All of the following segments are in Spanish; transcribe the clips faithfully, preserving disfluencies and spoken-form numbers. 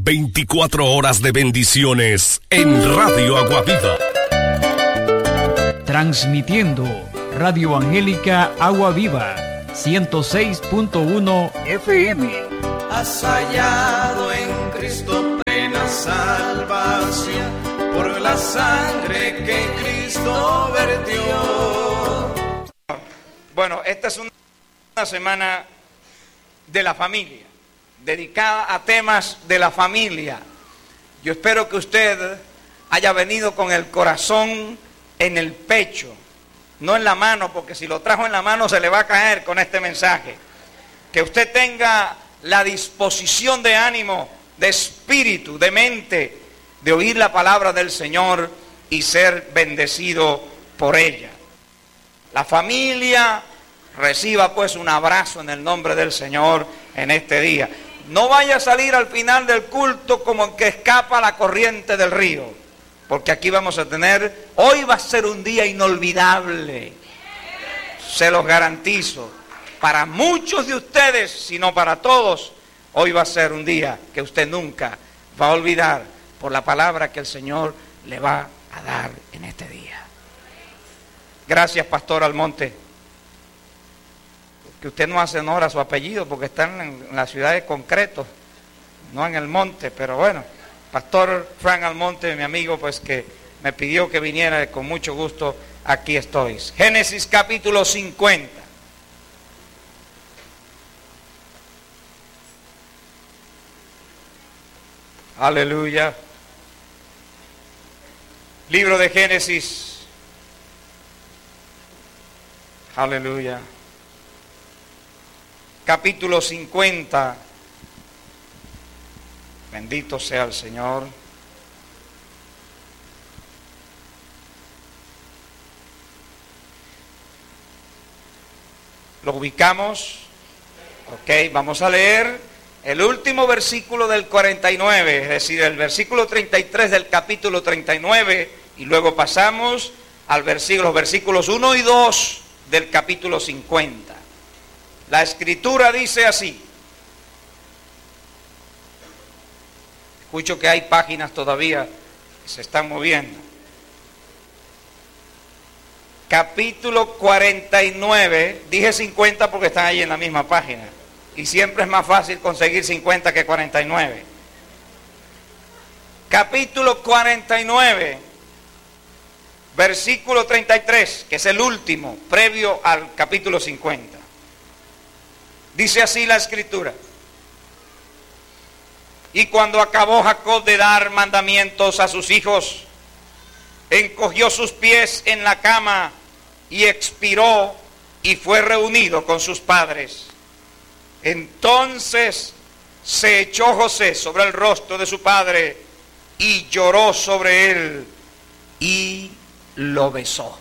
veinticuatro horas de bendiciones en Radio Aguaviva. Transmitiendo Radio Angélica Agua Viva, ciento seis punto uno F M. Has hallado en Cristo plena salvación, por la sangre que Cristo vertió. Bueno, esta es una semana de la familia, dedicada a temas de la familia. Yo espero que usted haya venido con el corazón en el pecho, no en la mano, porque si lo trajo en la mano se le va a caer con este mensaje. Que usted tenga la disposición de ánimo, de espíritu, de mente, de oír la palabra del Señor y ser bendecido por ella. La familia reciba pues un abrazo en el nombre del Señor en este día. No vaya a salir al final del culto como el que escapa la corriente del río, porque aquí vamos a tener, hoy va a ser un día inolvidable, se los garantizo. Para muchos de ustedes, si no para todos, hoy va a ser un día que usted nunca va a olvidar por la palabra que el Señor le va a dar en este día. Gracias, Pastor Almonte, que usted no hace honor a su apellido porque están en la ciudad de Concreto, no en el monte, pero bueno, Pastor Frank Almonte, mi amigo, pues que me pidió que viniera, con mucho gusto aquí estoy. Génesis capítulo cincuenta. Aleluya. Libro de Génesis. Aleluya. Capítulo cincuenta. Bendito sea el Señor. Lo ubicamos. Ok, vamos a leer el último versículo del cuarenta y nueve, es decir, el versículo treinta y tres del capítulo treinta y nueve, y luego pasamos al versículo, los versículos uno y dos del capítulo cincuenta. La Escritura dice así. Escucho que hay páginas todavía que se están moviendo. Capítulo cuarenta y nueve, dije cincuenta porque están ahí en la misma página. Y siempre es más fácil conseguir cincuenta que cuarenta y nueve. Capítulo cuarenta y nueve, versículo treinta y tres, que es el último, previo al capítulo cincuenta. Dice así la Escritura. Y cuando acabó Jacob de dar mandamientos a sus hijos, encogió sus pies en la cama y expiró y fue reunido con sus padres. Entonces se echó José sobre el rostro de su padre y lloró sobre él y lo besó.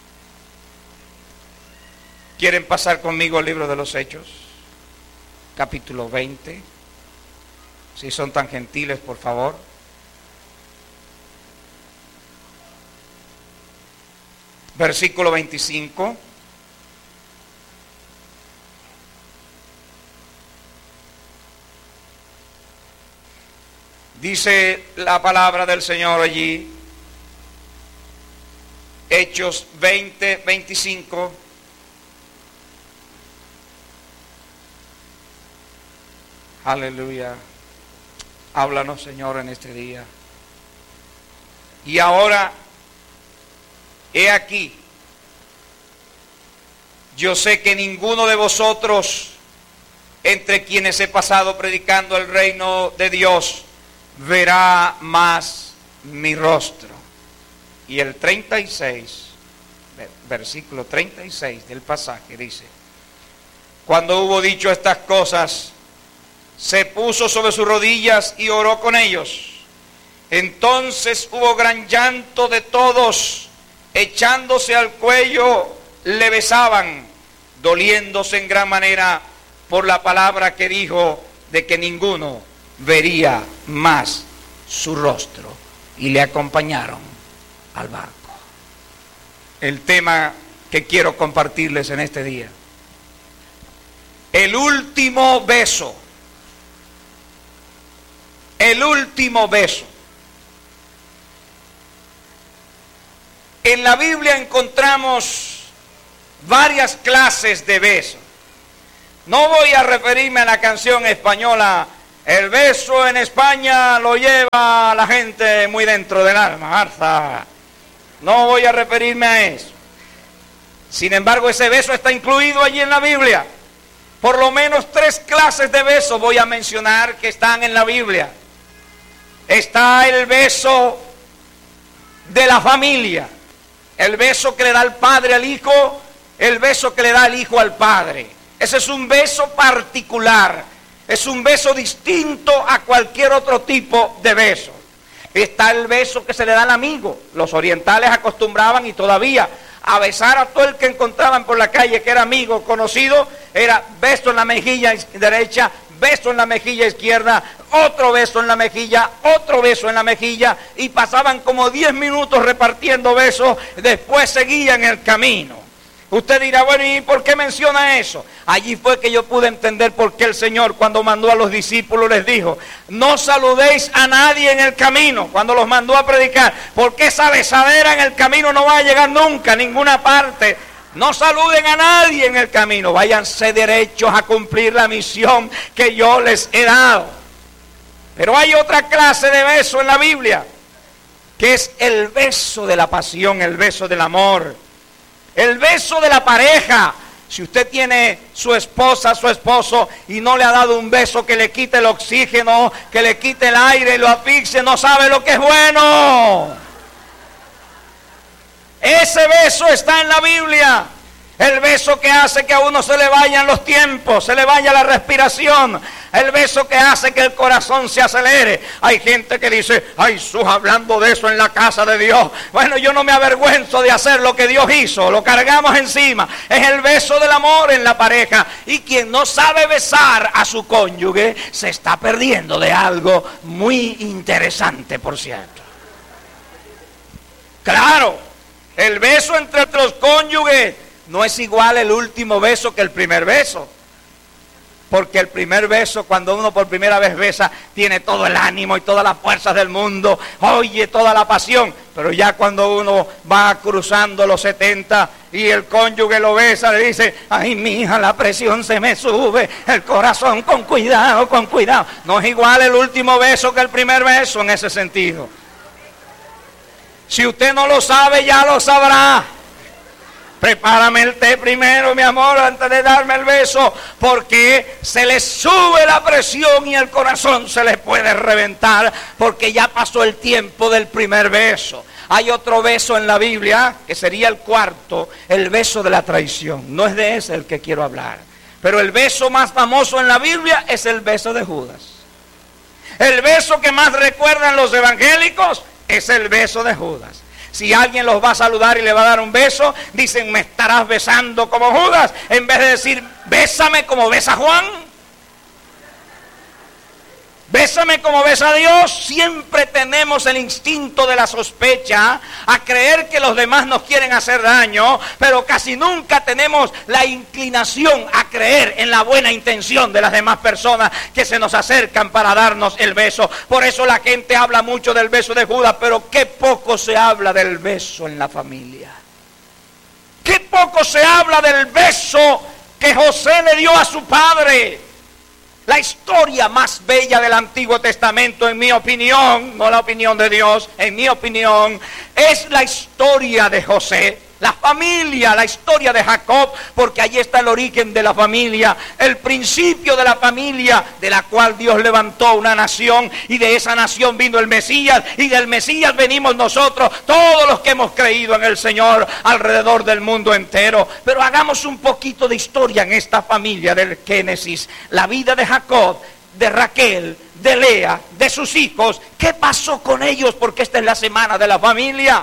¿Quieren pasar conmigo al libro de los Hechos? Capítulo veinte. Si son tan gentiles, por favor. Versículo veinticinco. Dice la palabra del Señor allí. Hechos veinte, veinticinco. Aleluya. Háblanos, Señor, en este día. Y ahora, he aquí, yo sé que ninguno de vosotros, entre quienes he pasado predicando el reino de Dios, verá más mi rostro. Y el treinta y seis, versículo treinta y seis del pasaje dice: cuando hubo dicho estas cosas, se puso sobre sus rodillas y oró con ellos. Entonces hubo gran llanto de todos, echándose al cuello, le besaban, doliéndose en gran manera por la palabra que dijo de que ninguno vería más su rostro, y le acompañaron al barco. El tema que quiero compartirles en este día: el último beso. el último beso. En la Biblia encontramos varias clases de besos. No voy a referirme a la canción española, el beso en España lo lleva la gente muy dentro del alma, Marta. No voy a referirme a eso. Sin embargo, ese beso está incluido allí en la Biblia. Por lo menos tres clases de besos voy a mencionar que están en la Biblia. Está el beso de la familia, el beso que le da el padre al hijo, el beso que le da el hijo al padre. Ese es un beso particular, es un beso distinto a cualquier otro tipo de beso. Está el beso que se le da al amigo. Los orientales acostumbraban y todavía a besar a todo el que encontraban por la calle que era amigo, conocido. Era beso en la mejilla derecha, beso en la mejilla izquierda, otro beso en la mejilla, otro beso en la mejilla, y pasaban como diez minutos repartiendo besos. Después seguían el camino. Usted dirá, bueno, ¿y por qué menciona eso? Allí fue que yo pude entender por qué el Señor, cuando mandó a los discípulos, les dijo, no saludéis a nadie en el camino, cuando los mandó a predicar, porque esa besadera en el camino no va a llegar nunca a ninguna parte. No saluden a nadie en el camino, váyanse derechos a cumplir la misión que yo les he dado. Pero hay otra clase de beso en la Biblia, que es el beso de la pasión, el beso del amor. El beso de la pareja. Si usted tiene su esposa, su esposo, y no le ha dado un beso que le quite el oxígeno, que le quite el aire y lo asfixie, no sabe lo que es bueno. Ese beso está en la Biblia. El beso que hace que a uno se le vayan los tiempos, se le vaya la respiración. El beso que hace que el corazón se acelere. Hay gente que dice, ay, sus hablando de eso en la casa de Dios. Bueno, yo no me avergüenzo de hacer lo que Dios hizo, lo cargamos encima. Es el beso del amor en la pareja. Y quien no sabe besar a su cónyuge se está perdiendo de algo muy interesante, por cierto. Claro, el beso entre los cónyuges no es igual el último beso que el primer beso. Porque el primer beso, cuando uno por primera vez besa, tiene todo el ánimo y todas las fuerzas del mundo, oye, toda la pasión. Pero ya cuando uno va cruzando los setenta y el cónyuge lo besa, le dice, ay, mija, la presión se me sube, el corazón, con cuidado, con cuidado. No es igual el último beso que el primer beso en ese sentido. Si usted no lo sabe, ya lo sabrá. Prepárame el té primero, mi amor, antes de darme el beso, porque se le sube la presión y el corazón se le puede reventar, porque ya pasó el tiempo del primer beso. Hay otro beso en la Biblia, que sería el cuarto, el beso de la traición. No es de ese el que quiero hablar, pero el beso más famoso en la Biblia es el beso de Judas. El beso que más recuerdan los evangélicos es el beso de Judas. Si alguien los va a saludar y le va a dar un beso, dicen, me estarás besando como Judas, en vez de decir, bésame como besa Juan. Bésame como besa a Dios. Siempre tenemos el instinto de la sospecha, a creer que los demás nos quieren hacer daño, pero casi nunca tenemos la inclinación a creer en la buena intención de las demás personas que se nos acercan para darnos el beso. Por eso la gente habla mucho del beso de Judas, pero qué poco se habla del beso en la familia. Qué poco se habla del beso que José le dio a su padre. La historia más bella del Antiguo Testamento, en mi opinión, no la opinión de Dios, en mi opinión, es la historia de José. La familia, la historia de Jacob, porque allí está el origen de la familia, el principio de la familia, de la cual Dios levantó una nación, y de esa nación vino el Mesías, y del Mesías venimos nosotros, todos los que hemos creído en el Señor alrededor del mundo entero. Pero hagamos un poquito de historia en esta familia del Génesis, la vida de Jacob, de Raquel, de Lea, de sus hijos. ¿Qué pasó con ellos? Porque esta es la semana de la familia.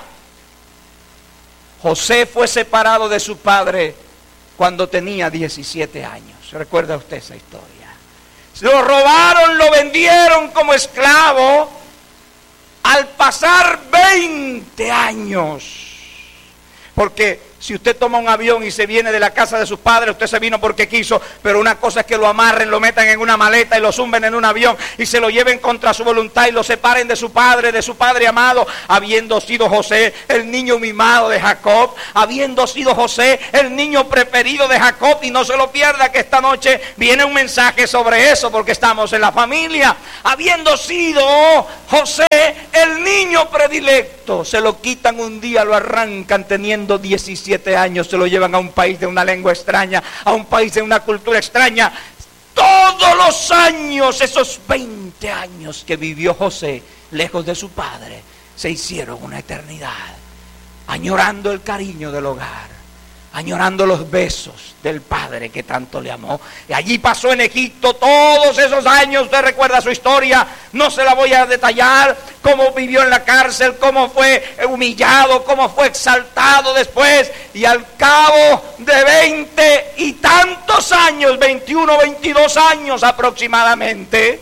José fue separado de su padre cuando tenía diecisiete años. ¿Recuerda usted esa historia? Lo robaron, lo vendieron como esclavo. Al pasar veinte años, porque Si usted toma un avión y se viene de la casa de sus padres, usted se vino porque quiso, pero una cosa es que lo amarren, lo metan en una maleta y lo zumben en un avión y se lo lleven contra su voluntad y lo separen de su padre, de su padre amado, habiendo sido José el niño mimado de Jacob, habiendo sido José el niño preferido de Jacob. Y no se lo pierda, que esta noche viene un mensaje sobre eso, porque estamos en la familia. Habiendo sido José el niño predilecto, se lo quitan un día, lo arrancan teniendo diecisiete años, se lo llevan a un país de una lengua extraña, a un país de una cultura extraña. Todos los años, esos veinte años que vivió José lejos de su padre, se hicieron una eternidad, añorando el cariño del hogar, añorando los besos del padre que tanto le amó. Y allí pasó en Egipto todos esos años. Usted recuerda su historia, no se la voy a detallar, cómo vivió en la cárcel, cómo fue humillado, cómo fue exaltado después. Y al cabo de veinte y tantos años, veintiuno, veintidós años aproximadamente,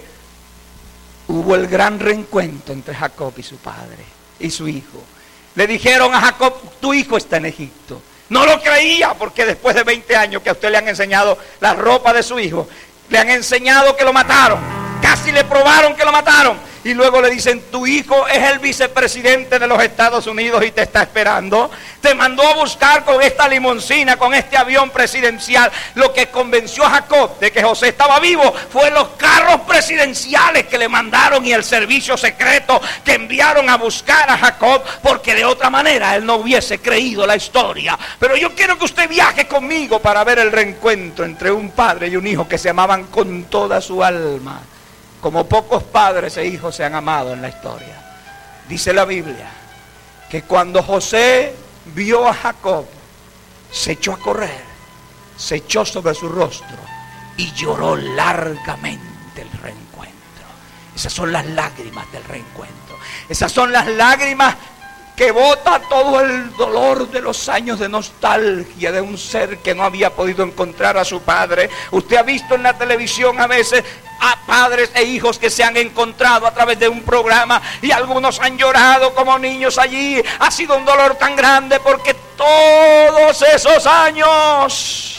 hubo el gran reencuentro entre Jacob y su padre y su hijo. Le dijeron a Jacob: tu hijo está en Egipto. No lo creía, porque después de veinte años que a usted le han enseñado la ropa de su hijo, le han enseñado que lo mataron, casi le probaron que lo mataron, y luego le dicen: tu hijo es el vicepresidente de los Estados Unidos y te está esperando. Te mandó a buscar con esta limoncina, con este avión presidencial. Lo que convenció a Jacob de que José estaba vivo fue los carros presidenciales que le mandaron y el servicio secreto que enviaron a buscar a Jacob, porque de otra manera él no hubiese creído la historia. Pero yo quiero que usted viaje conmigo para ver el reencuentro entre un padre y un hijo que se amaban con toda su alma, como pocos padres e hijos se han amado en la historia. Dice la Biblia que cuando José vio a Jacob, se echó a correr, se echó sobre su rostro y lloró largamente el reencuentro. Esas son las lágrimas del reencuentro. Esas son las lágrimas que bota todo el dolor de los años de nostalgia de un ser que no había podido encontrar a su padre. Usted ha visto en la televisión a veces a padres e hijos que se han encontrado a través de un programa, y algunos han llorado como niños allí. Ha sido un dolor tan grande porque todos esos años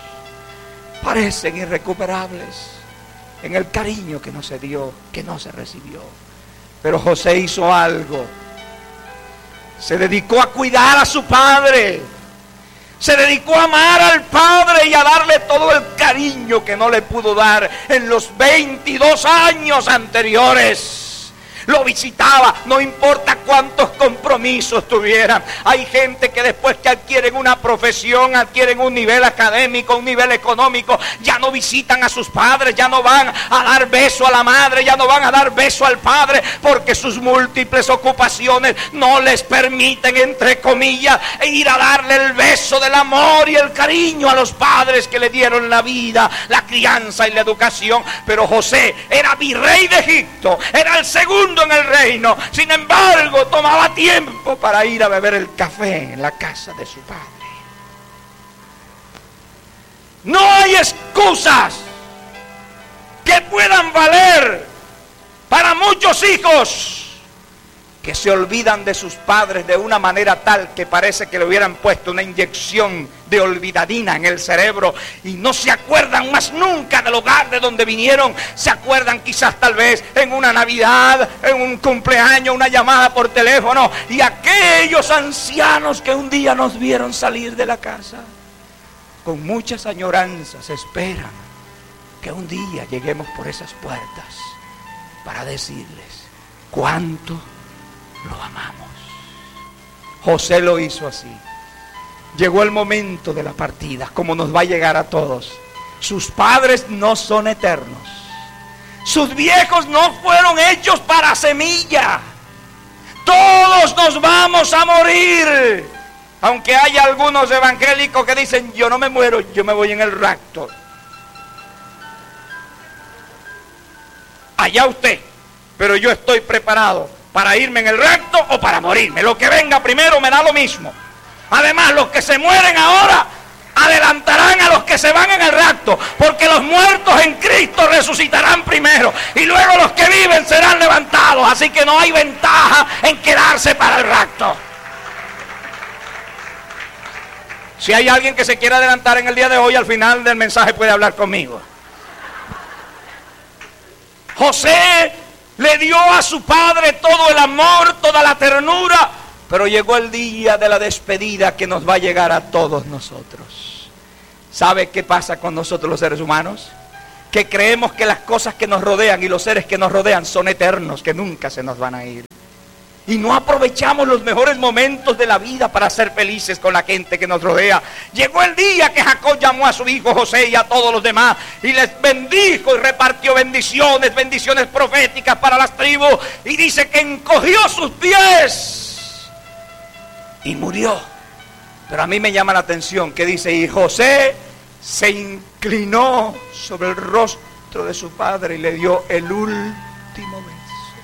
parecen irrecuperables en el cariño que no se dio, que no se recibió. Pero José hizo algo. Se dedicó a cuidar a su padre. Se dedicó a amar al padre y a darle todo el cariño que no le pudo dar en los veintidós años anteriores. Lo visitaba, no importa cuántos compromisos tuvieran. Hay gente que después que adquieren una profesión, adquieren un nivel académico, un nivel económico, ya no visitan a sus padres, ya no van a dar beso a la madre, ya no van a dar beso al padre, porque sus múltiples ocupaciones no les permiten, entre comillas, ir a darle el beso del amor y el cariño a los padres que le dieron la vida, la crianza y la educación. Pero José era virrey de Egipto, era el segundo en el reino. Sin embargo, tomaba tiempo para ir a beber el café en la casa de su padre. No hay excusas que puedan valer para muchos hijos que se olvidan de sus padres de una manera tal que parece que le hubieran puesto una inyección de olvidadina en el cerebro y no se acuerdan más nunca del hogar de donde vinieron. Se acuerdan quizás tal vez en una Navidad, en un cumpleaños, una llamada por teléfono, y aquellos ancianos que un día nos vieron salir de la casa con muchas añoranzas esperan que un día lleguemos por esas puertas para decirles cuánto lo amamos. José lo hizo así. Llegó el momento de la partida, como nos va a llegar a todos. Sus padres no son eternos. Sus viejos no fueron hechos para semilla. Todos nos vamos a morir. Aunque haya algunos evangélicos que dicen: yo no me muero, yo me voy en el rapto. Allá usted, pero yo estoy preparado para irme en el rapto o para morirme. Lo que venga primero me da lo mismo. Además, los que se mueren ahora adelantarán a los que se van en el rapto, porque los muertos en Cristo resucitarán primero y luego los que viven serán levantados. Así que no hay ventaja en quedarse para el rapto. Si hay alguien que se quiera adelantar en el día de hoy, al final del mensaje puede hablar conmigo. José le dio a su padre todo el amor, toda la ternura, pero llegó el día de la despedida que nos va a llegar a todos nosotros. ¿Sabe qué pasa con nosotros los seres humanos? Que creemos que las cosas que nos rodean y los seres que nos rodean son eternos, que nunca se nos van a ir. Y no aprovechamos los mejores momentos de la vida para ser felices con la gente que nos rodea. Llegó el día que Jacob llamó a su hijo José y a todos los demás y les bendijo y repartió bendiciones, bendiciones proféticas para las tribus. Y dice que encogió sus pies y murió. Pero a mí me llama la atención que dice, y José se inclinó sobre el rostro de su padre y le dio el último beso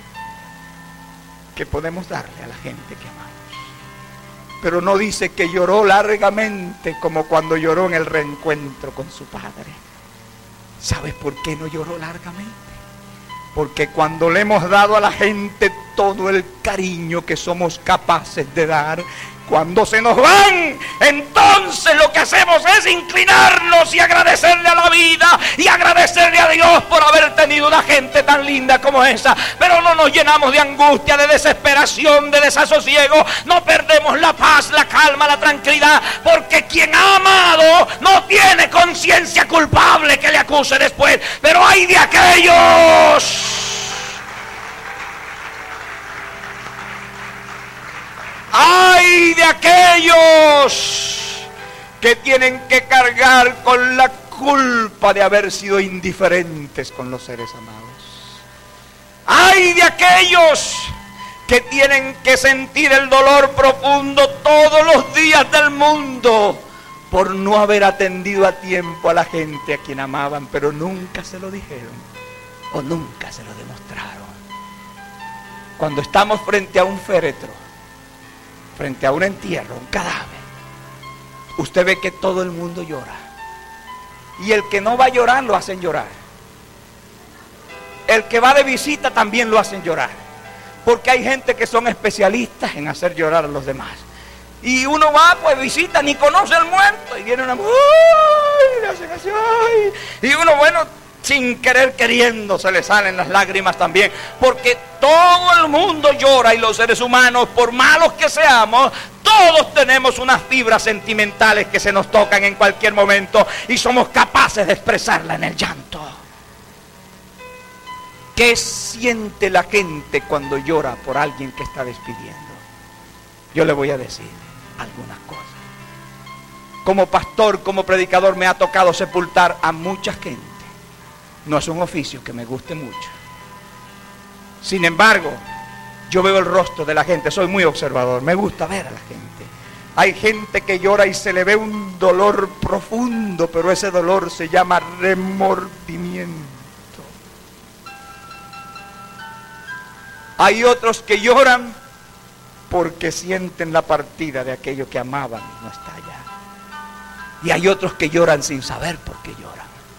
que podemos darle a la gente que amamos. Pero no dice que lloró largamente como cuando lloró en el reencuentro con su padre. ¿Sabes por qué no lloró largamente? Porque cuando le hemos dado a la gente todo el cariño que somos capaces de dar, cuando se nos van, entonces lo que hacemos es inclinarnos y agradecerle a la vida y agradecerle a Dios por haber tenido una gente tan linda como esa. Pero no nos llenamos de angustia, de desesperación, de desasosiego. No perdemos la paz, la calma, la tranquilidad, porque quien ha amado no tiene conciencia culpable que le acuse después. Pero hay de aquellos... ¡Ay de aquellos que tienen que cargar con la culpa de haber sido indiferentes con los seres amados! ¡Ay de aquellos que tienen que sentir el dolor profundo todos los días del mundo por no haber atendido a tiempo a la gente a quien amaban, pero nunca se lo dijeron o nunca se lo demostraron! Cuando estamos frente a un féretro, frente a un entierro, un cadáver, usted ve que todo el mundo llora. Y el que no va a llorar, lo hacen llorar. El que va de visita también lo hacen llorar. Porque hay gente que son especialistas en hacer llorar a los demás. Y uno va, pues visita, ni conoce al muerto. Y viene una... ¡Uy! Le hacen así, ¡ay! Y uno, bueno... sin querer queriendo se le salen las lágrimas también, porque todo el mundo llora y los seres humanos, por malos que seamos, todos tenemos unas fibras sentimentales que se nos tocan en cualquier momento y somos capaces de expresarla en el llanto. ¿Qué siente la gente cuando llora por alguien que está despidiendo? Yo le voy a decir algunas cosas. Como pastor, como predicador, me ha tocado sepultar a mucha gente. No es un oficio que me guste mucho. Sin embargo, yo veo el rostro de la gente, soy muy observador, me gusta ver a la gente. Hay gente que llora y se le ve un dolor profundo, pero ese dolor se llama remordimiento. Hay otros que lloran porque sienten la partida de aquello que amaban y no está allá. Y hay otros que lloran sin saber por qué lloran.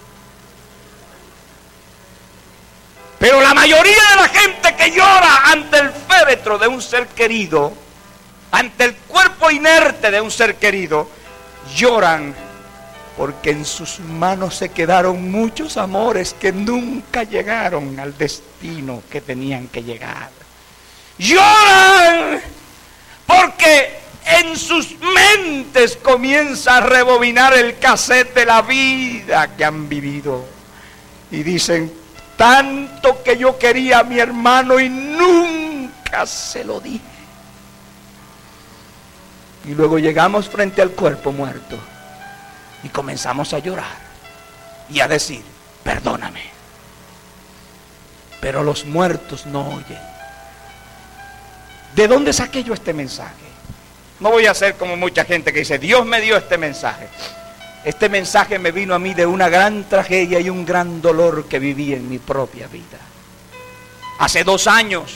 Pero la mayoría de la gente que llora ante el féretro de un ser querido, ante el cuerpo inerte de un ser querido, lloran porque en sus manos se quedaron muchos amores que nunca llegaron al destino que tenían que llegar. Lloran porque en sus mentes comienza a rebobinar el cassette de la vida que han vivido. Y dicen, tanto que yo quería a mi hermano y nunca se lo dije. Y luego llegamos frente al cuerpo muerto y comenzamos a llorar y a decir, perdóname. Pero los muertos no oyen. ¿De dónde saqué yo este mensaje? No voy a ser como mucha gente que dice, Dios me dio este mensaje. Este mensaje me vino a mí de una gran tragedia y un gran dolor que viví en mi propia vida. Hace dos años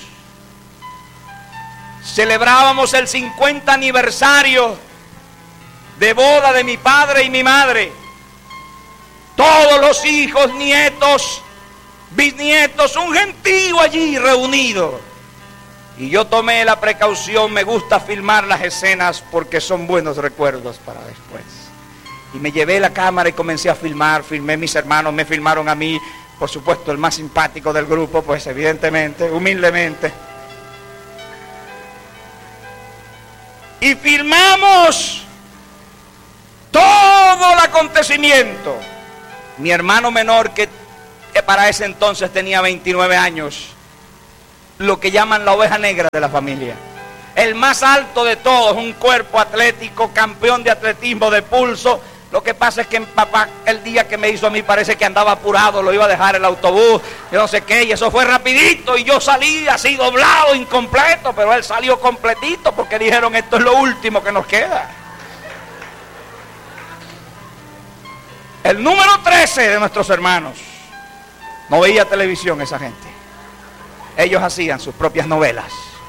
celebrábamos el cincuenta aniversario de boda de mi padre y mi madre. Todos los hijos, nietos, bisnietos, un gentío allí reunido. Y yo tomé la precaución, me gusta filmar las escenas porque son buenos recuerdos para después. Y me llevé la cámara y comencé a filmar, filmé mis hermanos, me filmaron a mí, por supuesto el más simpático del grupo, pues evidentemente, humildemente. Y filmamos todo el acontecimiento. Mi hermano menor, que para ese entonces tenía veintinueve años, lo que llaman la oveja negra de la familia, el más alto de todos, un cuerpo atlético, campeón de atletismo de pulso. Lo que pasa es que mi papá, el día que me hizo a mí, parece que andaba apurado, lo iba a dejar el autobús, yo no sé qué, y eso fue rapidito, y yo salí así doblado, incompleto, pero él salió completito, porque dijeron, esto es lo último que nos queda. El número trece de nuestros hermanos no veía televisión, esa gente. Ellos hacían sus propias novelas.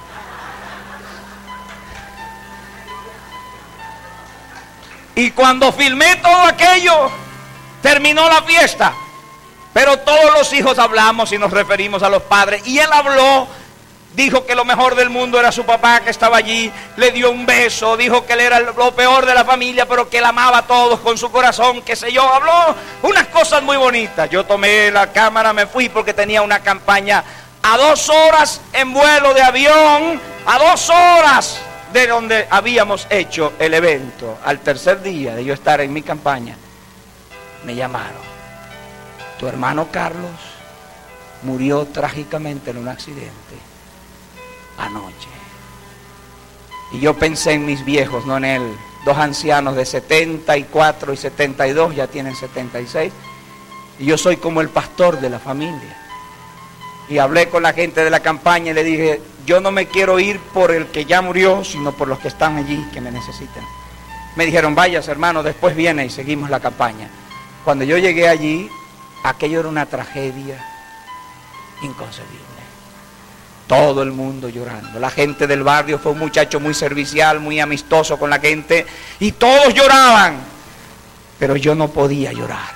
Y cuando filmé todo aquello, terminó la fiesta. Pero todos los hijos hablamos y nos referimos a los padres. Y él habló, dijo que lo mejor del mundo era su papá que estaba allí. Le dio un beso, dijo que él era lo peor de la familia, pero que él amaba a todos con su corazón, qué sé yo. Habló unas cosas muy bonitas. Yo tomé la cámara, me fui porque tenía una campaña a dos horas en vuelo de avión, a dos horas de donde habíamos hecho el evento. Al tercer día de yo estar en mi campaña, me llamaron. Tu hermano Carlos murió trágicamente en un accidente anoche. Y yo pensé en mis viejos, no en él. Dos ancianos de setenta y cuatro y setenta y dos, ya tienen setenta y seis. Y yo soy como el pastor de la familia. Y hablé con la gente de la campaña y le dije, yo no me quiero ir por el que ya murió, sino por los que están allí, que me necesitan. Me dijeron, vayas hermano, después viene y seguimos la campaña. Cuando yo llegué allí, aquello era una tragedia inconcebible. Todo el mundo llorando. La gente del barrio, fue un muchacho muy servicial, muy amistoso con la gente, y todos lloraban. Pero yo no podía llorar.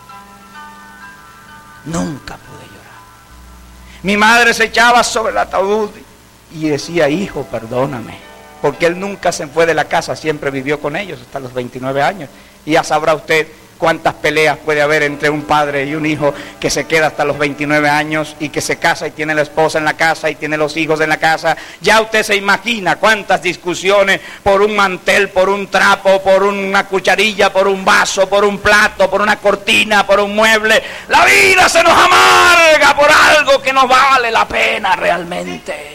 Nunca pude llorar. Mi madre se echaba sobre el ataúd y decía, hijo, perdóname, porque él nunca se fue de la casa, siempre vivió con ellos hasta los veintinueve años. Y ya sabrá usted cuántas peleas puede haber entre un padre y un hijo que se queda hasta los veintinueve años y que se casa y tiene la esposa en la casa y tiene los hijos en la casa. Ya usted se imagina cuántas discusiones por un mantel, por un trapo, por una cucharilla, por un vaso, por un plato, por una cortina, por un mueble. La vida se nos amarga por algo que no vale la pena realmente.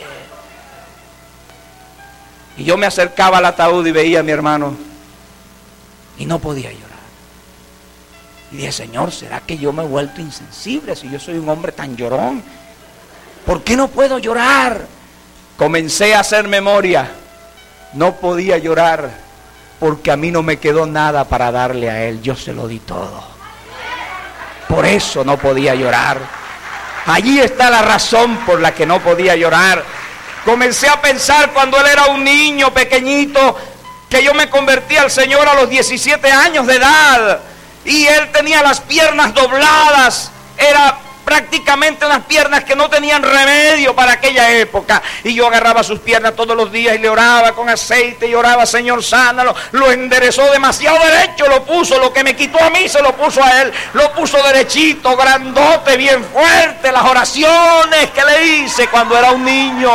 Y yo me acercaba al ataúd y veía a mi hermano y no podía llorar. Y dije, Señor, ¿será que yo me he vuelto insensible si yo soy un hombre tan llorón? ¿Por qué no puedo llorar? Comencé a hacer memoria. No podía llorar porque a mí no me quedó nada para darle a él. Yo se lo di todo. Por eso no podía llorar. Allí está la razón por la que no podía llorar. Comencé a pensar cuando él era un niño pequeñito, que yo me convertí al Señor a los diecisiete años de edad. Y él tenía las piernas dobladas, era prácticamente unas piernas que no tenían remedio para aquella época. Y yo agarraba sus piernas todos los días y le oraba con aceite y oraba, Señor, sánalo. Lo enderezó demasiado derecho, lo puso, lo que me quitó a mí se lo puso a él. Lo puso derechito, grandote, bien fuerte, las oraciones que le hice cuando era un niño.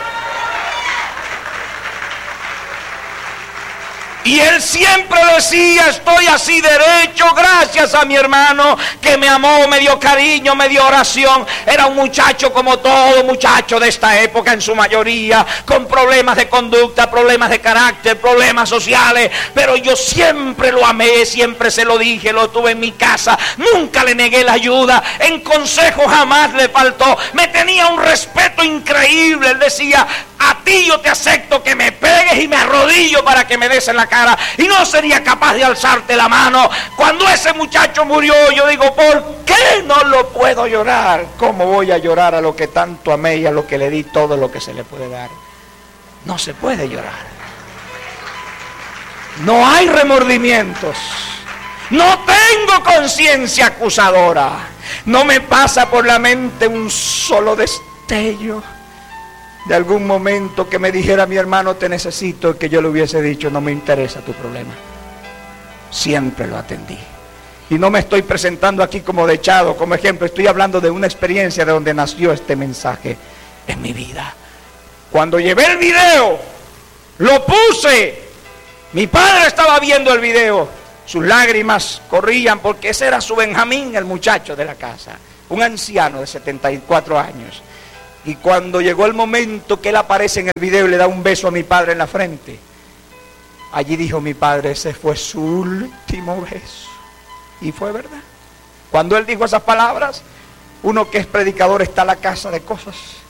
Y él siempre decía, estoy así derecho gracias a mi hermano que me amó, me dio cariño, me dio oración. Era un muchacho como todo muchacho de esta época en su mayoría, con problemas de conducta, problemas de carácter, problemas sociales. Pero yo siempre lo amé, siempre se lo dije, lo tuve en mi casa. Nunca le negué la ayuda, en consejo jamás le faltó. Me tenía un respeto increíble. Él decía, a ti yo te acepto que me pegues y me arrodillo para que me des en la cara, y no sería capaz de alzarte la mano. Cuando ese muchacho murió, yo digo, ¿por qué no lo puedo llorar? ¿Cómo voy a llorar a lo que tanto amé y a lo que le di todo lo que se le puede dar? No se puede llorar. No hay remordimientos. No tengo conciencia acusadora. No me pasa por la mente un solo destello de algún momento que me dijera mi hermano te necesito, que yo le hubiese dicho no me interesa tu problema. Siempre lo atendí. Y no me estoy presentando aquí como dechado, como ejemplo, estoy hablando de una experiencia de donde nació este mensaje en mi vida. Cuando llevé el video, lo puse, mi padre estaba viendo el video, sus lágrimas corrían porque ese era su Benjamín, el muchacho de la casa, un anciano de setenta y cuatro años. Y cuando llegó el momento que él aparece en el video y le da un beso a mi padre en la frente, allí dijo mi padre, ese fue su último beso. Y fue verdad. Cuando él dijo esas palabras, uno que es predicador está a la casa de cosas.